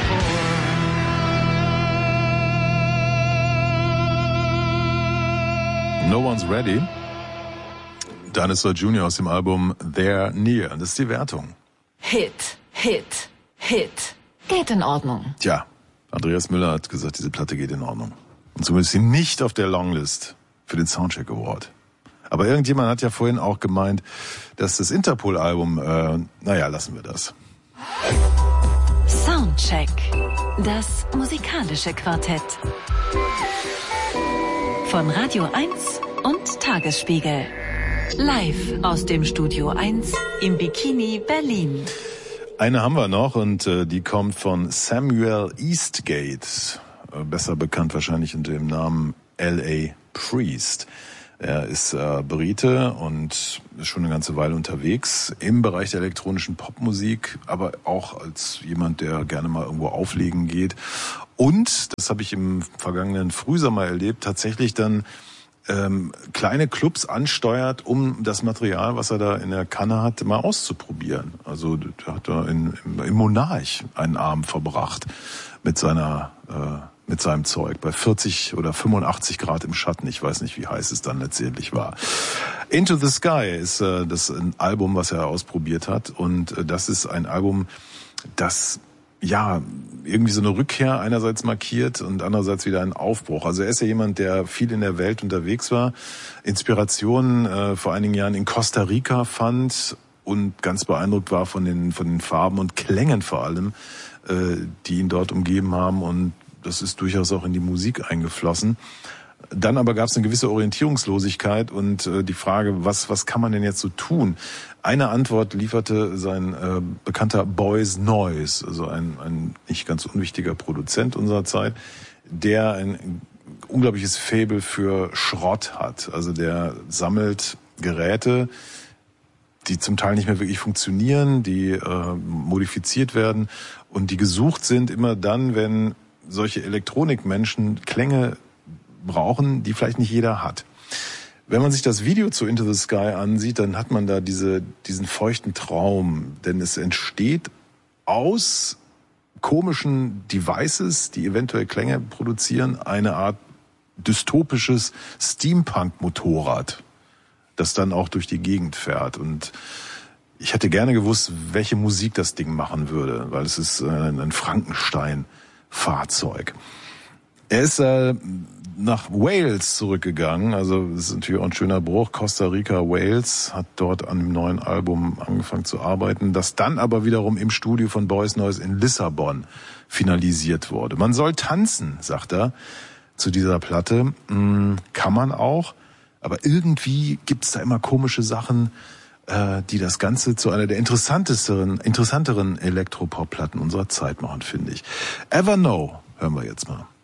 No One's Ready. Dinosaur Jr. aus dem Album They're Near. Das ist die Wertung. Hit, Hit, Hit. Geht in Ordnung. Tja, Andreas Müller hat gesagt, diese Platte geht in Ordnung. Und zumindest sie nicht auf der Longlist für den Soundcheck Award. Aber irgendjemand hat ja vorhin auch gemeint, dass das Interpol-Album, lassen wir das. Soundcheck. Das musikalische Quartett. Von Radio 1 und Tagesspiegel. Live aus dem Studio 1 im Bikini Berlin. Eine haben wir noch und die kommt von Samuel Eastgate. Besser bekannt wahrscheinlich unter dem Namen L.A. Priest. Er ist Brite und ist schon eine ganze Weile unterwegs im Bereich der elektronischen Popmusik, aber auch als jemand, der gerne mal irgendwo auflegen geht. Und, das habe ich im vergangenen Frühsommer erlebt, tatsächlich dann kleine Clubs ansteuert, um das Material, was er da in der Kanne hat, mal auszuprobieren. Also der hat da im Monarch einen Abend verbracht mit seinem Zeug bei 40 oder 85 Grad im Schatten. Ich weiß nicht, wie heiß es dann letztendlich war. Into the Sky ist das ein Album, was er ausprobiert hat. Und das ist ein Album, das irgendwie so eine Rückkehr einerseits markiert und andererseits wieder einen Aufbruch. Also er ist ja jemand, der viel in der Welt unterwegs war, Inspirationen vor einigen Jahren in Costa Rica fand und ganz beeindruckt war von den Farben und Klängen vor allem, die ihn dort umgeben haben, und das ist durchaus auch in die Musik eingeflossen. Dann aber gab es eine gewisse Orientierungslosigkeit und die Frage, was kann man denn jetzt so tun? Eine Antwort lieferte sein bekannter Boys Noise, also ein nicht ganz unwichtiger Produzent unserer Zeit, der ein unglaubliches Faible für Schrott hat. Also der sammelt Geräte, die zum Teil nicht mehr wirklich funktionieren, die modifiziert werden und die gesucht sind immer dann, wenn solche Elektronikmenschen Klänge brauchen, die vielleicht nicht jeder hat. Wenn man sich das Video zu Into the Sky ansieht, dann hat man da diesen feuchten Traum, denn es entsteht aus komischen Devices, die eventuell Klänge produzieren, eine Art dystopisches Steampunk-Motorrad, das dann auch durch die Gegend fährt. Und ich hätte gerne gewusst, welche Musik das Ding machen würde, weil es ist ein Frankenstein-Fahrzeug. Er ist nach Wales zurückgegangen, also das ist natürlich auch ein schöner Bruch. Costa Rica, Wales, hat dort an dem neuen Album angefangen zu arbeiten, das dann aber wiederum im Studio von Boys Noise in Lissabon finalisiert wurde. Man soll tanzen, sagt er, zu dieser Platte. Kann man auch, aber irgendwie gibt's da immer komische Sachen, die das Ganze zu einer der interessanteren Elektropop-Platten unserer Zeit machen, finde ich. Ever Know hören wir jetzt mal.